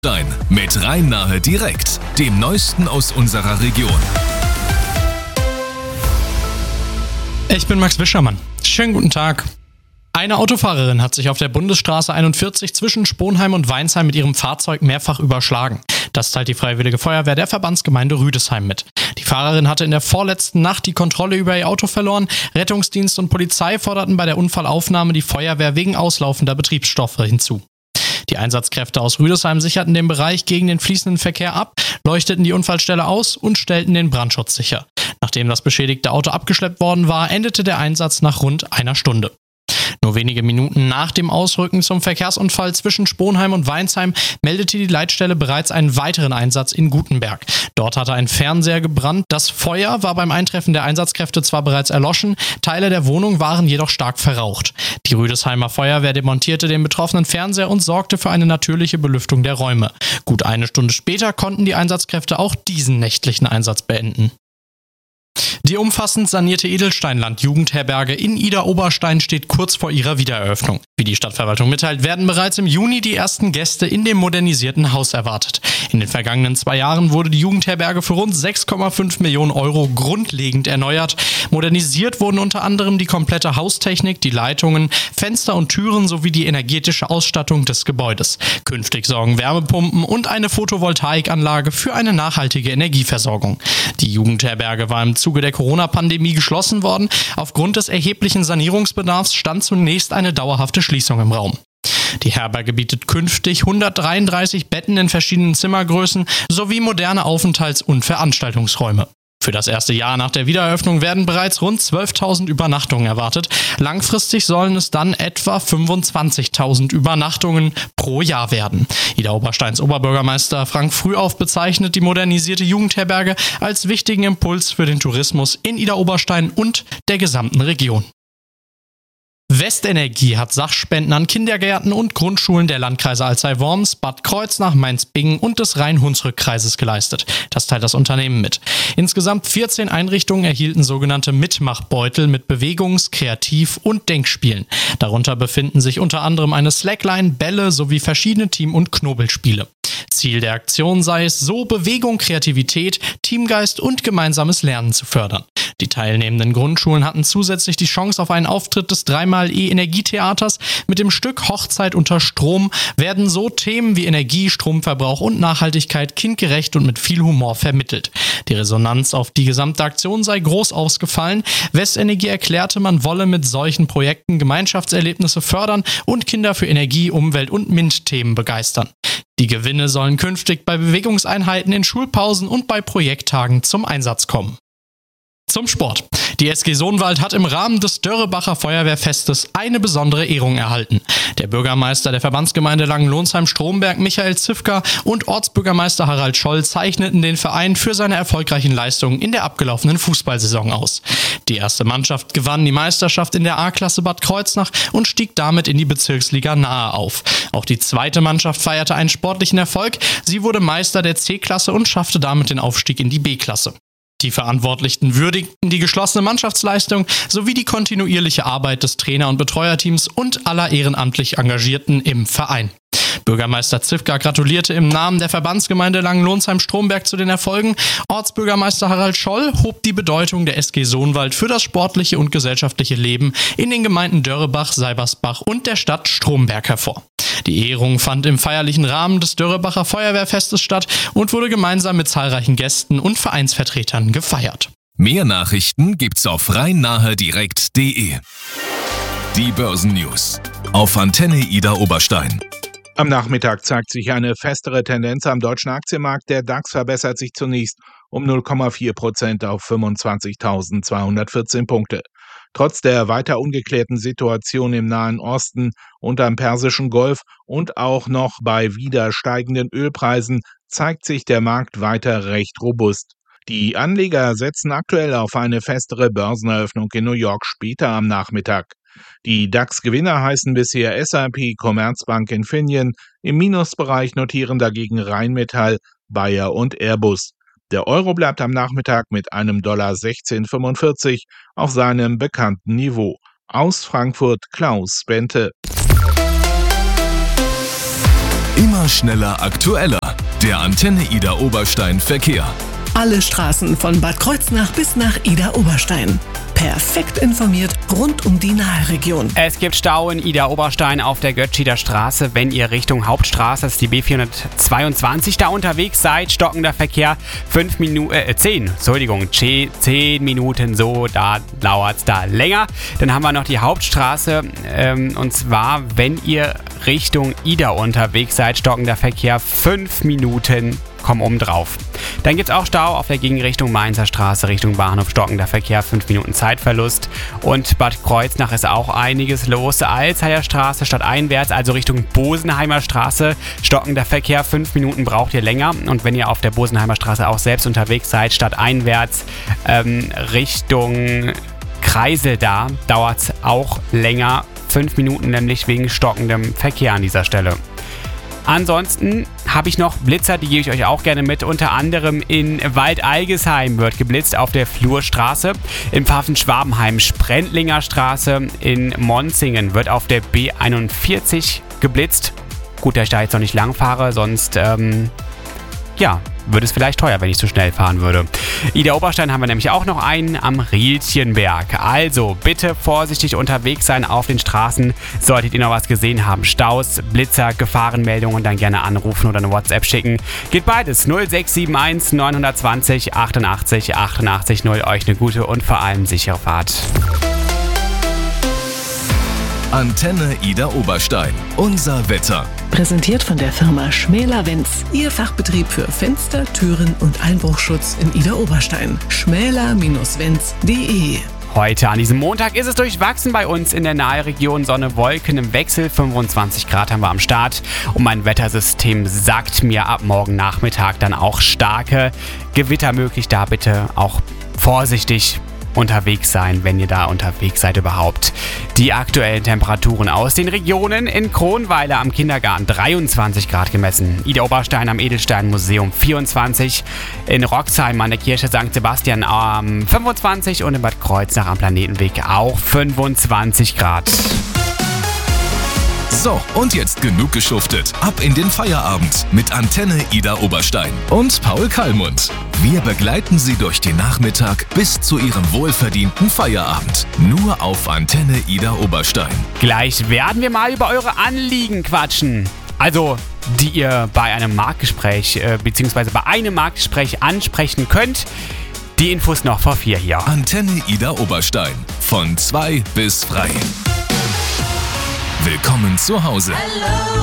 Mit Rhein-Nahe direkt, dem Neuesten aus unserer Region. Ich bin Max Wischermann. Schönen guten Tag. Eine Autofahrerin hat sich auf der Bundesstraße 41 zwischen Sponheim und Weinsheim mit ihrem Fahrzeug mehrfach überschlagen. Das teilt die Freiwillige Feuerwehr der Verbandsgemeinde Rüdesheim mit. Die Fahrerin hatte in der vorletzten Nacht die Kontrolle über ihr Auto verloren. Rettungsdienst und Polizei forderten bei der Unfallaufnahme die Feuerwehr wegen auslaufender Betriebsstoffe hinzu. Die Einsatzkräfte aus Rüdesheim sicherten den Bereich gegen den fließenden Verkehr ab, leuchteten die Unfallstelle aus und stellten den Brandschutz sicher. Nachdem das beschädigte Auto abgeschleppt worden war, endete der Einsatz nach rund einer Stunde. Nur wenige Minuten nach dem Ausrücken zum Verkehrsunfall zwischen Sponheim und Weinsheim meldete die Leitstelle bereits einen weiteren Einsatz in Gutenberg. Dort hatte ein Fernseher gebrannt. Das Feuer war beim Eintreffen der Einsatzkräfte zwar bereits erloschen, Teile der Wohnung waren jedoch stark verraucht. Die Rüdesheimer Feuerwehr demontierte den betroffenen Fernseher und sorgte für eine natürliche Belüftung der Räume. Gut eine Stunde später konnten die Einsatzkräfte auch diesen nächtlichen Einsatz beenden. Die umfassend sanierte Edelsteinland-Jugendherberge in Idar-Oberstein steht kurz vor ihrer Wiedereröffnung. Wie die Stadtverwaltung mitteilt, werden bereits im Juni die ersten Gäste in dem modernisierten Haus erwartet. In den vergangenen 2 Jahren wurde die Jugendherberge für rund 6,5 Millionen Euro grundlegend erneuert. Modernisiert wurden unter anderem die komplette Haustechnik, die Leitungen, Fenster und Türen sowie die energetische Ausstattung des Gebäudes. Künftig sorgen Wärmepumpen und eine Photovoltaikanlage für eine nachhaltige Energieversorgung. Die Jugendherberge war im Zuge der Corona-Pandemie geschlossen worden. Aufgrund des erheblichen Sanierungsbedarfs stand zunächst eine dauerhafte Schließung im Raum. Die Herberge bietet künftig 133 Betten in verschiedenen Zimmergrößen sowie moderne Aufenthalts- und Veranstaltungsräume. Für das erste Jahr nach der Wiedereröffnung werden bereits rund 12.000 Übernachtungen erwartet. Langfristig sollen es dann etwa 25.000 Übernachtungen pro Jahr werden. Idar-Obersteins Oberbürgermeister Frank Frühauf bezeichnet die modernisierte Jugendherberge als wichtigen Impuls für den Tourismus in Idar-Oberstein und der gesamten Region. Westenergie hat Sachspenden an Kindergärten und Grundschulen der Landkreise Alzey-Worms, Bad Kreuznach, Mainz-Bingen und des Rhein-Hunsrück-Kreises geleistet. Das teilt das Unternehmen mit. Insgesamt 14 Einrichtungen erhielten sogenannte Mitmachbeutel mit Bewegungs-, Kreativ- und Denkspielen. Darunter befinden sich unter anderem eine Slackline, Bälle sowie verschiedene Team- und Knobelspiele. Ziel der Aktion sei es, so Bewegung, Kreativität, Teamgeist und gemeinsames Lernen zu fördern. Die teilnehmenden Grundschulen hatten zusätzlich die Chance auf einen Auftritt des 3x-E-Energietheaters. Mit dem Stück Hochzeit unter Strom werden so Themen wie Energie, Stromverbrauch und Nachhaltigkeit kindgerecht und mit viel Humor vermittelt. Die Resonanz auf die gesamte Aktion sei groß ausgefallen. Westenergie erklärte, man wolle mit solchen Projekten Gemeinschaftserlebnisse fördern und Kinder für Energie, Umwelt und MINT-Themen begeistern. Die Gewinne sollen künftig bei Bewegungseinheiten in Schulpausen und bei Projekttagen zum Einsatz kommen. Zum Sport. Die SG Sohnwald hat im Rahmen des Dörrebacher Feuerwehrfestes eine besondere Ehrung erhalten. Der Bürgermeister der Verbandsgemeinde Langenlonsheim-Stromberg, Michael Zifka, und Ortsbürgermeister Harald Scholl zeichneten den Verein für seine erfolgreichen Leistungen in der abgelaufenen Fußballsaison aus. Die erste Mannschaft gewann die Meisterschaft in der A-Klasse Bad Kreuznach und stieg damit in die Bezirksliga nahe auf. Auch die zweite Mannschaft feierte einen sportlichen Erfolg. Sie wurde Meister der C-Klasse und schaffte damit den Aufstieg in die B-Klasse. Die Verantwortlichen würdigten die geschlossene Mannschaftsleistung sowie die kontinuierliche Arbeit des Trainer- und Betreuerteams und aller ehrenamtlich Engagierten im Verein. Bürgermeister Zifka gratulierte im Namen der Verbandsgemeinde Langenlonsheim-Stromberg zu den Erfolgen. Ortsbürgermeister Harald Scholl hob die Bedeutung der SG Sohnwald für das sportliche und gesellschaftliche Leben in den Gemeinden Dörrebach, Seibersbach und der Stadt Stromberg hervor. Die Ehrung fand im feierlichen Rahmen des Dörrebacher Feuerwehrfestes statt und wurde gemeinsam mit zahlreichen Gästen und Vereinsvertretern gefeiert. Mehr Nachrichten gibt's auf rhein-nahe-direkt.de. Die Börsennews auf Antenne Idar-Oberstein. Am Nachmittag zeigt sich eine festere Tendenz am deutschen Aktienmarkt. Der DAX verbessert sich zunächst um 0,4% auf 25.214 Punkte. Trotz der weiter ungeklärten Situation im Nahen Osten und am Persischen Golf und auch noch bei wieder steigenden Ölpreisen zeigt sich der Markt weiter recht robust. Die Anleger setzen aktuell auf eine festere Börseneröffnung in New York später am Nachmittag. Die DAX-Gewinner heißen bisher SAP, Commerzbank, Infineon. Im Minusbereich notieren dagegen Rheinmetall, Bayer und Airbus. Der Euro bleibt am Nachmittag mit einem $16,45 auf seinem bekannten Niveau. Aus Frankfurt Klaus Bente. Immer schneller, aktueller. Der Antenne Ida Oberstein Verkehr. Alle Straßen von Bad Kreuznach bis nach Ida Oberstein. Perfekt informiert rund um die Nahregion. Es gibt Stau in Ida Oberstein auf der Göttschieder Straße, wenn ihr Richtung Hauptstraße, das ist die B422, da unterwegs seid. Stockender Verkehr, 10 Minuten so, da dauert es da länger. Dann haben wir noch die Hauptstraße, und zwar, wenn ihr Richtung Ida unterwegs seid, stockender Verkehr, 5 Minuten, komm oben drauf. Dann gibt es auch Stau auf der Gegenrichtung Mainzer Straße Richtung Bahnhof, stockender Verkehr, 5 Minuten Zeitverlust. Und Bad Kreuznach ist auch einiges los. Alzheimer Straße stadteinwärts, also Richtung Bosenheimer Straße, stockender Verkehr, 5 Minuten braucht ihr länger. Und wenn ihr auf der Bosenheimer Straße auch selbst unterwegs seid, stadteinwärts Richtung Kreisel, da dauert es auch länger, 5 Minuten nämlich wegen stockendem Verkehr an dieser Stelle. Ansonsten habe ich noch Blitzer, die gebe ich euch auch gerne mit. Unter anderem in Waldalgesheim wird geblitzt auf der Flurstraße. In Pfaffen-Schwabenheim Sprendlinger Straße. In Monzingen wird auf der B41 geblitzt. Gut, dass ich da jetzt noch nicht lang fahre, sonst würde es vielleicht teuer, wenn ich zu schnell fahren würde. Ida Oberstein haben wir nämlich auch noch einen am Rielchenberg. Also bitte vorsichtig unterwegs sein auf den Straßen. Solltet ihr noch was gesehen haben, Staus, Blitzer, Gefahrenmeldungen, dann gerne anrufen oder eine WhatsApp schicken. Geht beides 0671 920 88 88 0. Euch eine gute und vor allem sichere Fahrt. Antenne Ida Oberstein. Unser Wetter. Präsentiert von der Firma Schmäler-Wenz. Ihr Fachbetrieb für Fenster, Türen und Einbruchschutz in Ida Oberstein. schmäler-wenz.de. Heute an diesem Montag ist es durchwachsen bei uns in der Nahregion. Sonne, Wolken im Wechsel, 25 Grad haben wir am Start. Und mein Wettersystem sagt mir ab morgen Nachmittag dann auch starke Gewitter möglich. Da bitte auch vorsichtig unterwegs sein, wenn ihr da unterwegs seid überhaupt. Die aktuellen Temperaturen aus den Regionen: in Kronweiler am Kindergarten 23 Grad gemessen, Ida Oberstein am Edelstein-Museum 24, in Roxheim an der Kirche St. Sebastian 25 und in Bad Kreuznach am Planetenweg auch 25 Grad. So, und jetzt genug geschuftet. Ab in den Feierabend mit Antenne Ida Oberstein und Paul Kallmund. Wir begleiten Sie durch den Nachmittag bis zu Ihrem wohlverdienten Feierabend. Nur auf Antenne Ida Oberstein. Gleich werden wir mal über eure Anliegen quatschen. Also, die ihr bei einem Marktgespräch bzw. bei einem Marktgespräch ansprechen könnt. Die Infos noch vor 4 hier. Antenne Ida Oberstein. Von 2 bis frei. Willkommen zu Hause.